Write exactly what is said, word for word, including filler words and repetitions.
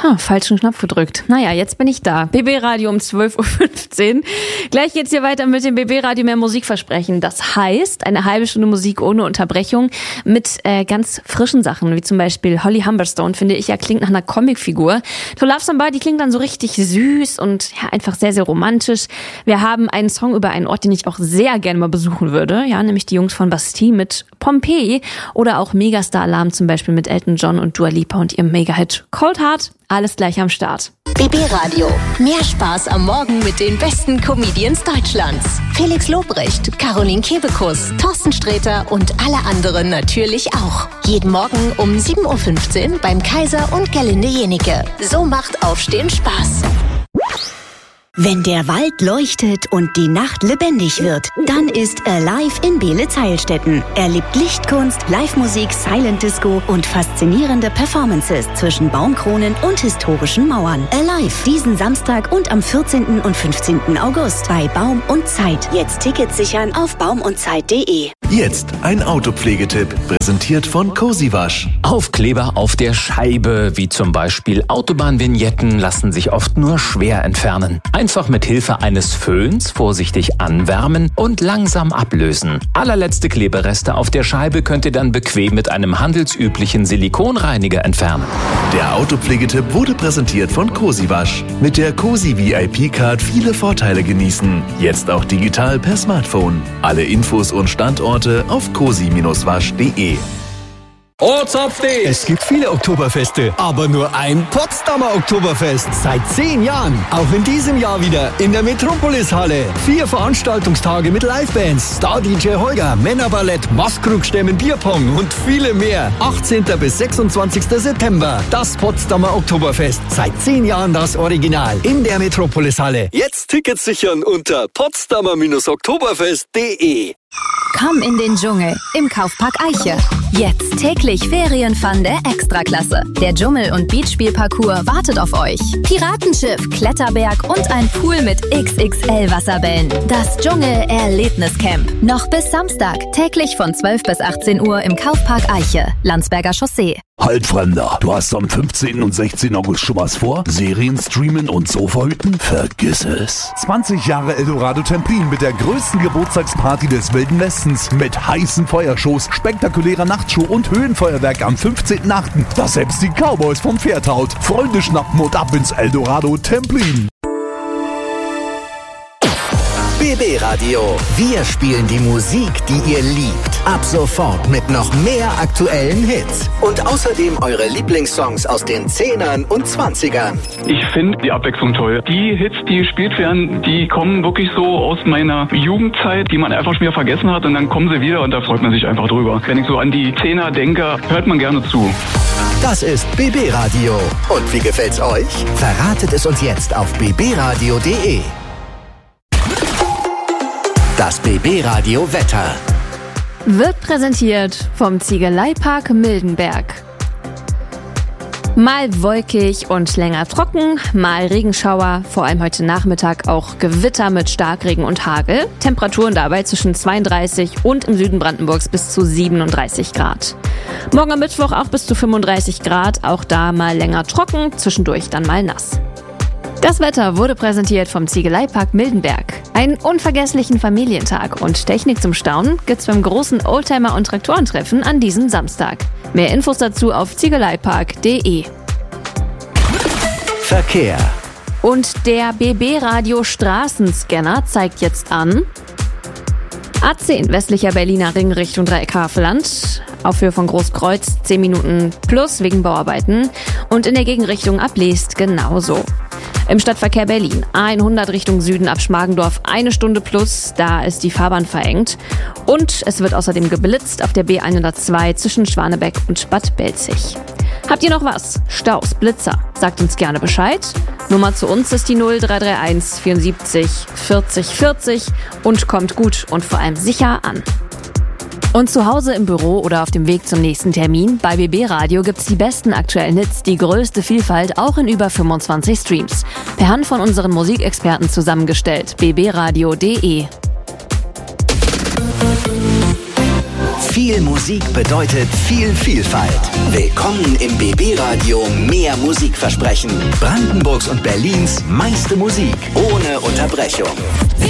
Ha, falschen Knopf gedrückt. Naja, jetzt bin ich da. B B-Radio um zwölf Uhr fünfzehn. Gleich geht's hier weiter mit dem B B-Radio mehr Musikversprechen. Das heißt, eine halbe Stunde Musik ohne Unterbrechung mit äh, ganz frischen Sachen, wie zum Beispiel Holly Humberstone, finde ich ja, klingt nach einer Comicfigur. To Love Somebody klingt dann so richtig süß und ja, einfach sehr, sehr romantisch. Wir haben einen Song über einen Ort, den ich auch sehr gerne mal besuchen würde. Ja, nämlich die Jungs von Bastille mit Pompeii oder auch Megastar Alarm zum Beispiel mit Elton John und Dua Lipa und ihrem Mega-Hit Cold Heart. Alles gleich am Start. B B-Radio. Mehr Spaß am Morgen mit den besten Comedians Deutschlands. Felix Lobrecht, Caroline Kebekus, Thorsten Sträter und alle anderen natürlich auch. Jeden Morgen um sieben Uhr fünfzehn beim Kaiser und Gerlinde Jenike. So macht Aufstehen Spaß. Wenn der Wald leuchtet und die Nacht lebendig wird, dann ist Alive in Beelitz-Heilstätten. Erlebt Lichtkunst, Live-Musik, Silent Disco und faszinierende Performances zwischen Baumkronen und historischen Mauern. Alive diesen Samstag und am vierzehnten und fünfzehnten August bei Baum und Zeit. Jetzt Tickets sichern auf baumundzeit punkt de. Jetzt ein Autopflegetipp, präsentiert von Cozy Wasch. Aufkleber auf der Scheibe, wie zum Beispiel Autobahnvignetten, lassen sich oft nur schwer entfernen. Einfach mit Hilfe eines Föhns vorsichtig anwärmen und langsam ablösen. Allerletzte Klebereste auf der Scheibe könnt ihr dann bequem mit einem handelsüblichen Silikonreiniger entfernen. Der Autopflegetipp wurde präsentiert von Cozy Wasch. Mit der Cozy V I P-Card viele Vorteile genießen. Jetzt auch digital per Smartphone. Alle Infos und Standorte auf cozy Bindestrich wasch punkt de. Ortsupdate! Es gibt viele Oktoberfeste, aber nur ein Potsdamer Oktoberfest. Seit zehn Jahren. Auch in diesem Jahr wieder in der Metropolis-Halle. Vier Veranstaltungstage mit Livebands, Star-D J Holger, Männerballett, Maskrugstämmen, Bierpong und viele mehr. achtzehnten bis sechsundzwanzigsten September. Das Potsdamer Oktoberfest. Seit zehn Jahren das Original. In der Metropolis-Halle. Jetzt Tickets sichern unter potsdamer Bindestrich oktoberfest punkt de. Komm in den Dschungel im Kaufpark Eiche. Jetzt täglich Ferienfun der Extraklasse. Der Dschungel- und Beachspielparcours wartet auf euch. Piratenschiff, Kletterberg und ein Pool mit X X L-Wasserbällen. Das Dschungel-Erlebniscamp. Noch bis Samstag. Täglich von zwölf bis achtzehn Uhr im Kaufpark Eiche. Landsberger Chaussee. Halt, Fremder, du hast am fünfzehnten und sechzehnten August schon was vor? Serien streamen und Sofa-Hüten? Vergiss es. zwanzig Jahre Eldorado Templin mit der größten Geburtstagsparty des Wilden Westens. Mit heißen Feuershows, spektakulärer Nachtshow und Höhenfeuerwerk am fünfzehnten achten Das selbst die Cowboys vom Pferd haut. Freunde schnappen und ab ins Eldorado Templin. B B-Radio. Wir spielen die Musik, die ihr liebt. Ab sofort mit noch mehr aktuellen Hits. Und außerdem eure Lieblingssongs aus den Zehnern und Zwanzigern. Ich finde die Abwechslung toll. Die Hits, die gespielt werden, die kommen wirklich so aus meiner Jugendzeit, die man einfach schon wieder vergessen hat. Und dann kommen sie wieder und da freut man sich einfach drüber. Wenn ich so an die Zehner denke, hört man gerne zu. Das ist B B-Radio. Und wie gefällt's euch? Verratet es uns jetzt auf b b radio punkt de. Das B B-Radio Wetter wird präsentiert vom Ziegeleipark Mildenberg. Mal wolkig und länger trocken, mal Regenschauer, vor allem heute Nachmittag auch Gewitter mit Starkregen und Hagel. Temperaturen dabei zwischen zweiunddreißig und im Süden Brandenburgs bis zu siebenunddreißig Grad. Morgen am Mittwoch auch bis zu fünfunddreißig Grad, auch da mal länger trocken, zwischendurch dann mal nass. Das Wetter wurde präsentiert vom Ziegeleipark Mildenberg. Einen unvergesslichen Familientag und Technik zum Staunen gibt's beim großen Oldtimer- und Traktorentreffen an diesem Samstag. Mehr Infos dazu auf ziegeleipark punkt de. Verkehr. Und der B B-Radio Straßenscanner zeigt jetzt an: A zehn westlicher Berliner Ring Richtung Dreieck-Havelland. Auf Höhe von Großkreuz zehn Minuten plus wegen Bauarbeiten. Und in der Gegenrichtung ab Leest genauso. Im Stadtverkehr Berlin A hundert Richtung Süden ab Schmargendorf eine Stunde plus, da ist die Fahrbahn verengt. Und es wird außerdem geblitzt auf der B hundertzwei zwischen Schwanebeck und Bad Belzig. Habt ihr noch was? Staus, Blitzer? Sagt uns gerne Bescheid. Nummer zu uns ist die null drei drei eins vierundsiebzig vierzig vierzig und kommt gut und vor allem sicher an. Und zu Hause im Büro oder auf dem Weg zum nächsten Termin, bei B B-Radio gibt's die besten aktuellen Hits, die größte Vielfalt, auch in über fünfundzwanzig Streams. Per Hand von unseren Musikexperten zusammengestellt. b b radio punkt de. Viel Musik bedeutet viel Vielfalt. Willkommen im B B-Radio Mehr Musikversprechen. Brandenburgs und Berlins meiste Musik ohne Unterbrechung.